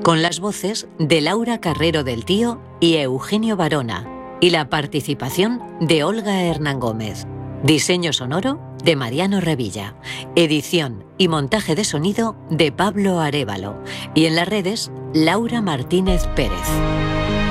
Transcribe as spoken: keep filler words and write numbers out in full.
con las voces de Laura Carrero del Tío y Eugenio Barona, y la participación de Olga Hernán Gómez. Diseño sonoro de Mariano Revilla. Edición y montaje de sonido de Pablo Arévalo. Y en las redes, Laura Martínez Pérez.